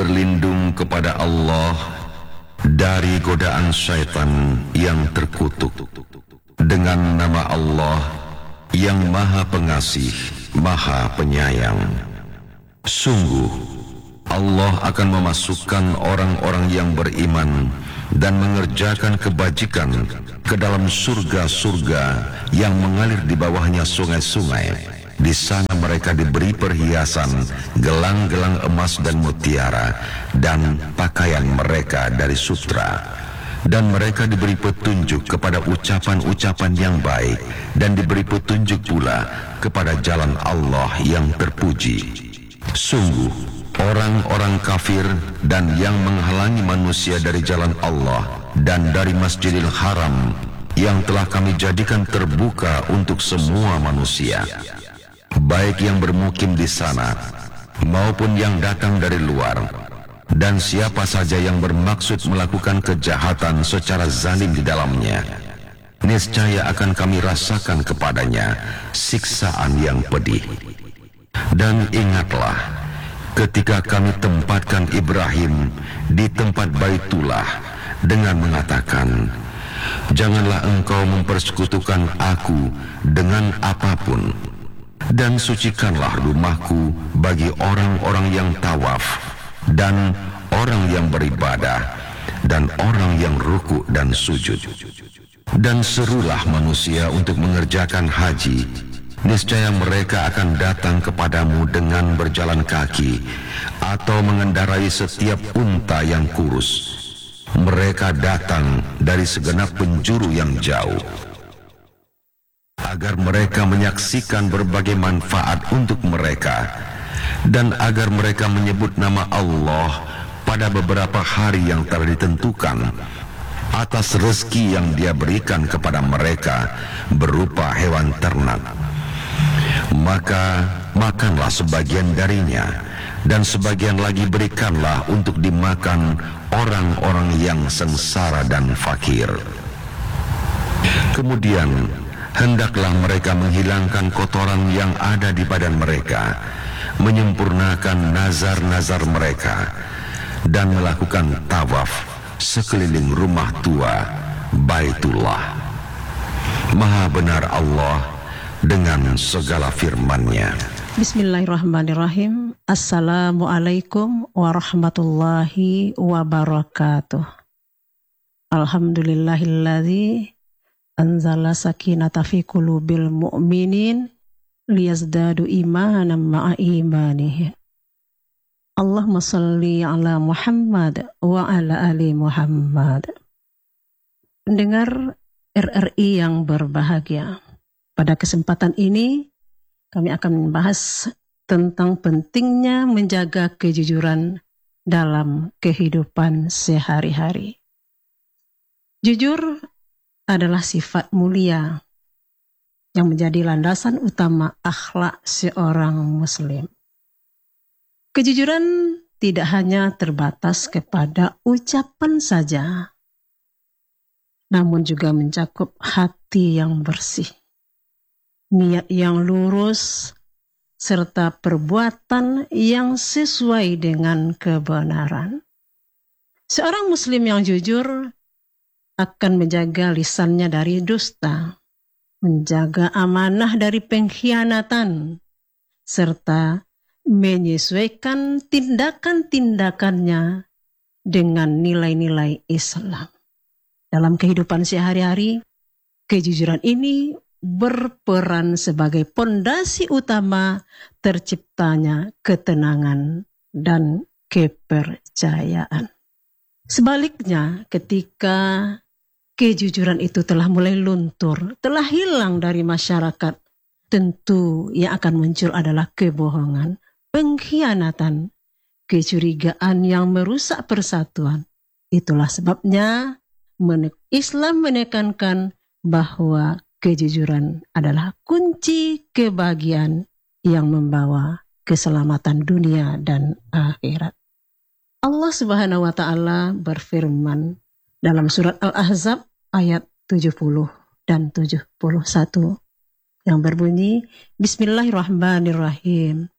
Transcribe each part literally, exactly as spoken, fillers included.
berlindung kepada Allah dari godaan syaitan yang terkutuk dengan nama Allah yang Maha Pengasih, Maha Penyayang. Sungguh, Allah akan memasukkan orang-orang yang beriman dan mengerjakan kebajikan ke dalam surga-surga yang mengalir di bawahnya sungai-sungai. Di sana mereka diberi perhiasan, gelang-gelang emas dan mutiara, dan pakaian mereka dari sutra. Dan mereka diberi petunjuk kepada ucapan-ucapan yang baik, dan diberi petunjuk pula kepada jalan Allah yang terpuji. Sungguh, orang-orang kafir dan yang menghalangi manusia dari jalan Allah dan dari Masjidil Haram yang telah kami jadikan terbuka untuk semua manusia, baik yang bermukim di sana maupun yang datang dari luar, dan siapa saja yang bermaksud melakukan kejahatan secara zalim di dalamnya, niscaya akan kami rasakan kepadanya siksaan yang pedih. Dan ingatlah ketika kami tempatkan Ibrahim di tempat Baitullah dengan mengatakan, janganlah engkau mempersekutukan aku dengan apapun, dan sucikanlah rumahku bagi orang-orang yang tawaf dan orang yang beribadah dan orang yang rukuk dan sujud. Dan serulah manusia untuk mengerjakan haji, niscaya mereka akan datang kepadamu dengan berjalan kaki atau mengendarai setiap unta yang kurus. Mereka datang dari segenap penjuru yang jauh, agar mereka menyaksikan berbagai manfaat untuk mereka, dan agar mereka menyebut nama Allah pada beberapa hari yang telah ditentukan atas rezeki yang Dia berikan kepada mereka berupa hewan ternak. Maka makanlah sebagian darinya, dan sebagian lagi berikanlah untuk dimakan orang-orang yang sengsara dan fakir. Kemudian hendaklah mereka menghilangkan kotoran yang ada di badan mereka, menyempurnakan nazar-nazar mereka, dan melakukan tawaf sekeliling rumah tua Baitullah. Maha benar Allah dengan segala firman-Nya. Bismillahirrahmanirrahim. Assalamualaikum warahmatullahi wabarakatuh. Alhamdulillahilladzi anzala sakinata fi qulubil mu'minin liyazdadu imanan ma'a imanihi. Allahumma salli ala Muhammad wa ala ali Muhammad. Pendengar R R I yang berbahagia, pada kesempatan ini kami akan membahas tentang pentingnya menjaga kejujuran dalam kehidupan sehari-hari. Jujur adalah sifat mulia yang menjadi landasan utama akhlak seorang muslim. Kejujuran tidak hanya terbatas kepada ucapan saja, namun juga mencakup hati yang bersih, niat yang lurus, serta perbuatan yang sesuai dengan kebenaran. Seorang muslim yang jujur akan menjaga lisannya dari dusta, menjaga amanah dari pengkhianatan, serta menyesuaikan tindakan-tindakannya dengan nilai-nilai Islam. Dalam kehidupan sehari-hari, kejujuran ini berperan sebagai pondasi utama terciptanya ketenangan dan kepercayaan. Sebaliknya, ketika kejujuran itu telah mulai luntur, telah hilang dari masyarakat, tentu yang akan muncul adalah kebohongan, pengkhianatan, kecurigaan yang merusak persatuan. Itulah sebabnya Islam menekankan bahwa kejujuran adalah kunci kebahagiaan yang membawa keselamatan dunia dan akhirat. Allah Subhanahu wa taala berfirman dalam surat Al-Ahzab ayat tujuh puluh dan tujuh puluh satu yang berbunyi, Bismillahirrahmanirrahim.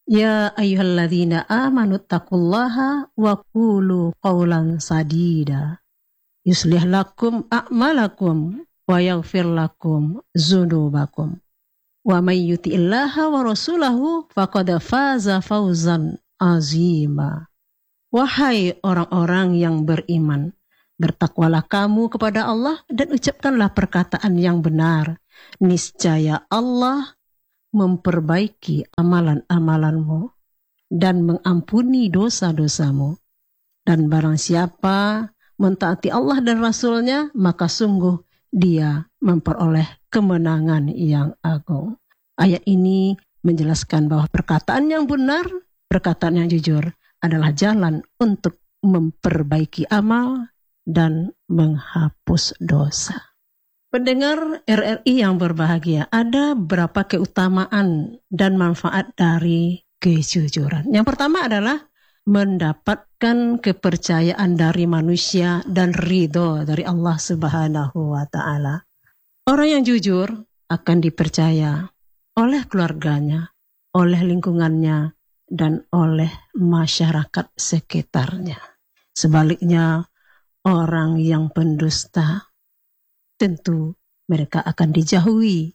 Ya ayyuhalladzina amanu taqullaha wa qulu qawlan sadida. Yuslih lakum a'malakum wa yaghfir lakum dzunubakum. Wa may yuti'illaha wa rasulahu faqad faza fawzan azima. Wahai orang-orang yang beriman, bertakwalah kamu kepada Allah dan ucapkanlah perkataan yang benar. Niscaya Allah memperbaiki amalan-amalanmu dan mengampuni dosa-dosamu. Dan barang siapa mentaati Allah dan Rasul-Nya, maka sungguh dia memperoleh kemenangan yang agung. Ayat ini menjelaskan bahwa perkataan yang benar, perkataan yang jujur adalah jalan untuk memperbaiki amal dan menghapus dosa. Pendengar R R I yang berbahagia, ada berapa keutamaan dan manfaat dari kejujuran. Yang pertama adalah mendapatkan kepercayaan dari manusia dan ridho dari Allah Subhanahu wa Ta'ala. Orang yang jujur akan dipercaya oleh keluarganya, oleh lingkungannya, dan oleh masyarakat sekitarnya. Sebaliknya, orang yang pendusta tentu mereka akan dijauhi,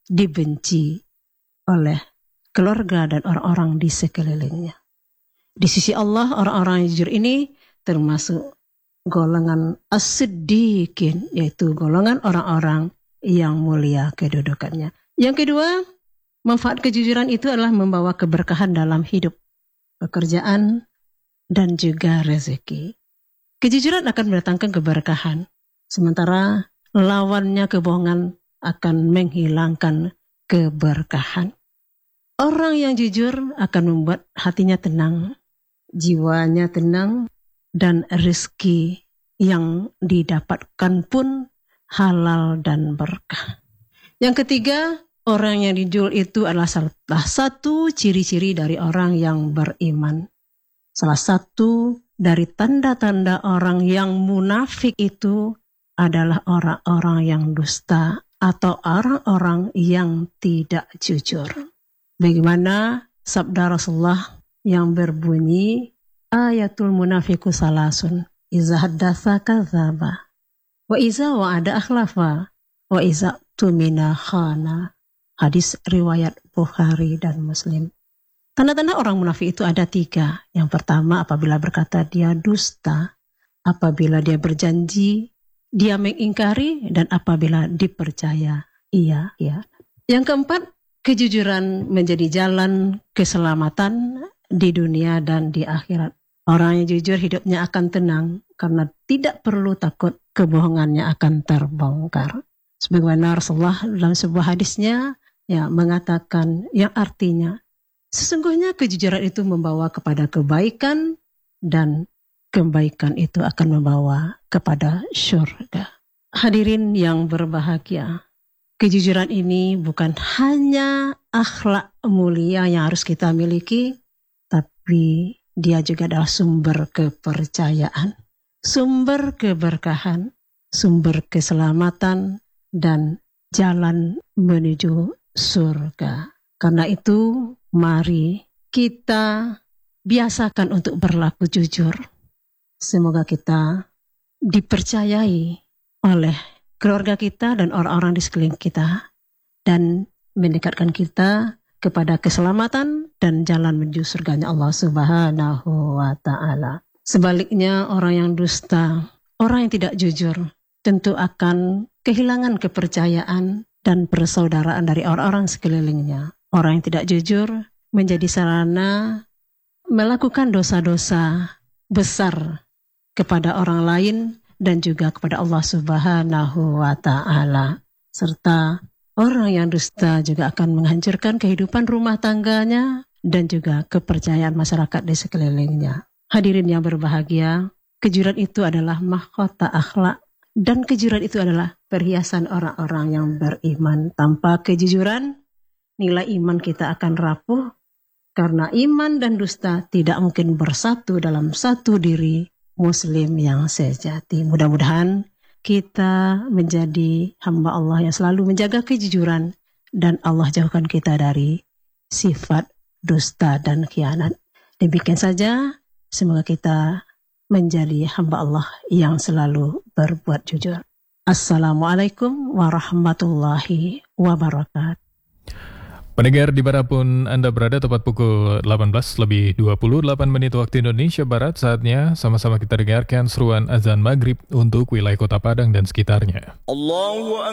dibenci oleh keluarga dan orang-orang di sekelilingnya. Di sisi Allah, orang-orang yang jujur ini termasuk golongan as-siddiqin, yaitu golongan orang-orang yang mulia kedudukannya. Yang kedua, manfaat kejujuran itu adalah membawa keberkahan dalam hidup, pekerjaan, dan juga rezeki. Kejujuran akan mendatangkan keberkahan, sementara lawannya kebohongan akan menghilangkan keberkahan. Orang yang jujur akan membuat hatinya tenang, jiwanya tenang, dan rezeki yang didapatkan pun halal dan berkah. Yang ketiga, orang yang jujur itu adalah salah satu ciri-ciri dari orang yang beriman. Salah satu dari tanda-tanda orang yang munafik itu adalah orang-orang yang dusta atau orang-orang yang tidak jujur. Bagaimana sabda Rasulullah yang berbunyi, ayatul munafiku salasun, iza haddatsa kadzaba, wa iza wa'ada akhlafa, wa iza tumina khana. Hadis riwayat Bukhari dan Muslim. Tanda-tanda orang munafik itu ada tiga. Yang pertama, apabila berkata dia dusta, apabila dia berjanji dia mengingkari, dan apabila dipercaya iya, iya. Yang keempat, kejujuran menjadi jalan keselamatan di dunia dan di akhirat. Orang yang jujur hidupnya akan tenang karena tidak perlu takut kebohongannya akan terbongkar. Sebagaimana Rasulullah dalam sebuah hadisnya ya mengatakan yang artinya sesungguhnya kejujuran itu membawa kepada kebaikan dan kebaikan itu akan membawa kepada syurga. Hadirin yang berbahagia, kejujuran ini bukan hanya akhlak mulia yang harus kita miliki, tapi dia juga adalah sumber kepercayaan, sumber keberkahan, sumber keselamatan, dan jalan menuju surga. Karena itu, mari kita biasakan untuk berlaku jujur. Semoga kita dipercayai oleh keluarga kita dan orang-orang di sekeliling kita dan mendekatkan kita kepada keselamatan dan jalan menuju surganya Allah Subhanahu wa Ta'ala. Sebaliknya, orang yang dusta, orang yang tidak jujur, tentu akan kehilangan kepercayaan dan persaudaraan dari orang-orang sekelilingnya. Orang yang tidak jujur menjadi sarana melakukan dosa-dosa besar kepada orang lain dan juga kepada Allah Subhanahu wa Ta'ala. Serta orang yang dusta juga akan menghancurkan kehidupan rumah tangganya dan juga kepercayaan masyarakat di sekelilingnya. Hadirin yang berbahagia, kejujuran itu adalah mahkota akhlak dan kejujuran itu adalah perhiasan orang-orang yang beriman. Tanpa kejujuran, nilai iman kita akan rapuh karena iman dan dusta tidak mungkin bersatu dalam satu diri Muslim yang sejati. Mudah-mudahan kita menjadi hamba Allah yang selalu menjaga kejujuran dan Allah jauhkan kita dari sifat dusta dan khianat. Demikian saja, semoga kita menjadi hamba Allah yang selalu berbuat jujur. Assalamualaikum warahmatullahi wabarakatuh. Pendengar dimanapun Anda berada, tepat pukul delapan belas lebih dua puluh delapan menit waktu Indonesia Barat, saatnya sama-sama kita dengarkan seruan azan maghrib untuk wilayah Kota Padang dan sekitarnya. Allahu